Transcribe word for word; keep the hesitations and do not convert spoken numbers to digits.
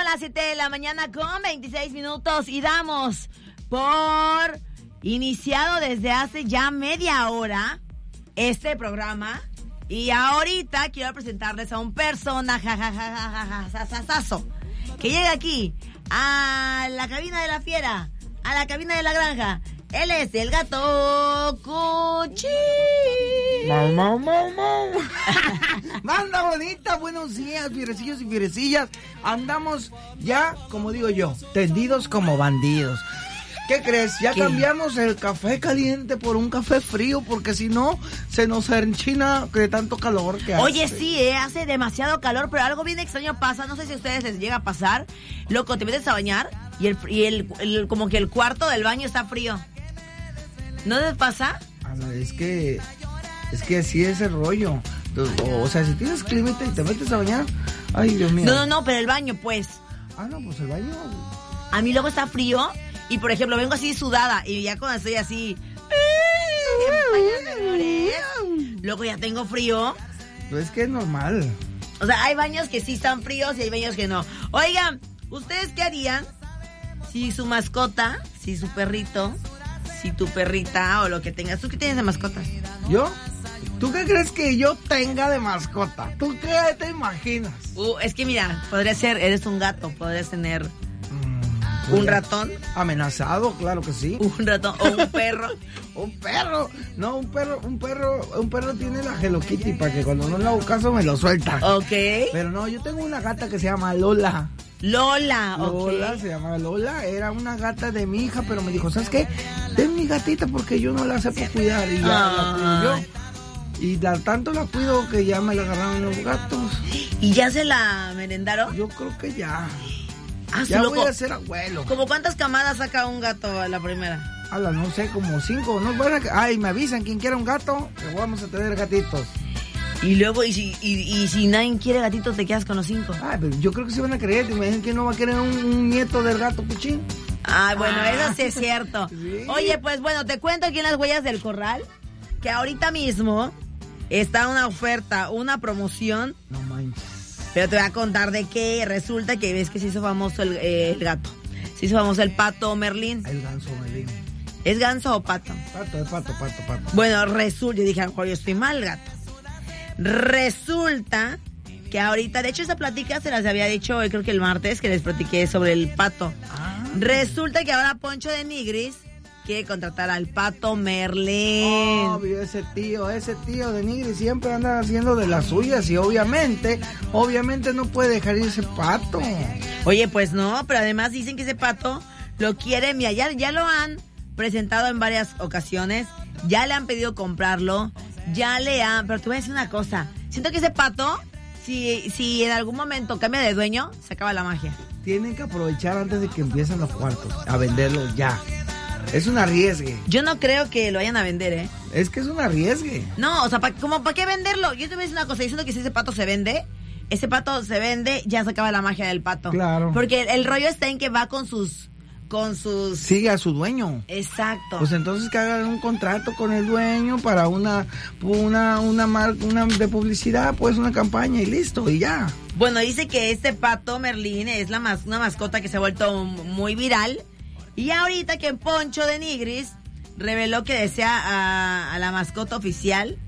las siete de la mañana con veintiséis minutos y damos por iniciado desde hace ya media hora este programa. Y ahorita quiero presentarles a un personaje que llega aquí a la cabina de la fiera, a la cabina de la granja. Él es el gato Cuchi. Mau, mau, mau, mau. Manda bonita, buenos días, fierecillos y fierecillas. Andamos ya, como digo yo, tendidos como bandidos. ¿Qué crees? Ya ¿Qué? Cambiamos el café caliente por un café frío, porque si no, se nos enchina de tanto calor que hace. Oye, sí, eh, hace demasiado calor, pero algo bien extraño pasa. No sé si a ustedes les llega a pasar. Loco, te metes a bañar y el, y el, el como que el cuarto del baño está frío. ¿No les pasa? Ah, no, es que, es que así es el rollo. O, o sea, si tienes climita y te metes a bañar, ay, Dios mío. No, no, no, pero el baño, pues. Ah, no, pues el baño. A mí luego está frío y, por ejemplo, vengo así sudada y ya cuando estoy así, luego ya tengo frío. No, es que es normal. O sea, hay baños que sí están fríos y hay baños que no. Oigan, ¿ustedes qué harían si su mascota, si su perrito, si tu perrita o lo que tengas? ¿Tú qué tienes de mascota? ¿Yo? ¿Tú qué crees que yo tenga de mascota? ¿Tú qué te imaginas? Uh, es que mira, podría ser, eres un gato, podrías tener mm, un ratón. Amenazado, claro que sí. Un ratón o un perro. Un perro. No, un perro, un perro, un perro tiene la Hello Kitty para que cuando no le hago caso me lo suelta. Ok. Pero no, yo tengo una gata que se llama Lola. Lola, Lola, okay. Se llama Lola, era una gata de mi hija, pero me dijo, ¿sabes qué? Ten mi gatita porque yo no la sé por cuidar y ya ah. la cuido yo. Y la, tanto la cuido que ya me la agarraron los gatos. ¿Y ya se la merendaron? Yo creo que ya. Ah, ya loco. Voy a ser abuelo. ¿Cómo cuántas camadas saca un gato a la primera? Ala, no sé, como cinco. No, bueno, ay, me avisan quien quiera un gato, que vamos a tener gatitos. Y luego, y si, y, y si nadie quiere gatitos, te quedas con los cinco. Ay, pero yo creo que se van a creer. ¿Te imaginas que no va a querer un, un nieto del gato Puchín? Ah, bueno, ah. eso sí es cierto. Sí. Oye, pues bueno, te cuento aquí en las huellas del corral que ahorita mismo está una oferta, una promoción. No manches. Pero te voy a contar de qué. Resulta que ves que se hizo famoso el, eh, el gato. Se hizo famoso el pato Merlín. El ganso Merlín. ¿Es ganso o pato? Pato, es pato, pato, pato. Bueno, resulta, yo dije, a lo mejor yo estoy mal, gato. Resulta que ahorita, de hecho esa plática se las había dicho hoy, creo que el martes, que les platiqué sobre el pato. Ah. Resulta que ahora Poncho de Nigris quiere contratar al pato Merlín. Obvio, ese tío, ese tío de Nigris siempre anda haciendo de las suyas y obviamente, obviamente no puede dejar ir ese pato. Oye, pues no, pero además dicen que ese pato lo quiere, mira, ya, ya lo han presentado en varias ocasiones, ya le han pedido comprarlo, ya le han, pero te voy a decir una cosa, siento que ese pato, si, si en algún momento cambia de dueño, se acaba la magia. Tienen que aprovechar antes de que empiecen los cuartos, a venderlos ya. Es un arriesgue. Yo no creo que lo vayan a vender, ¿eh? Es que es un arriesgue. No, o sea, pa, como ¿para qué venderlo? Yo te voy a decir una cosa, diciendo que si ese pato se vende, ese pato se vende, ya se acaba la magia del pato. Claro. Porque el, el rollo está en que va con sus... con sus... Sigue a su dueño. Exacto. Pues entonces que hagan un contrato con el dueño para una una una marca, una de publicidad, pues una campaña y listo, y ya. Bueno, dice que este pato Merlín es la mas, una mascota que se ha vuelto muy viral. Y ahorita que Poncho de Nigris reveló que desea a, a la mascota oficial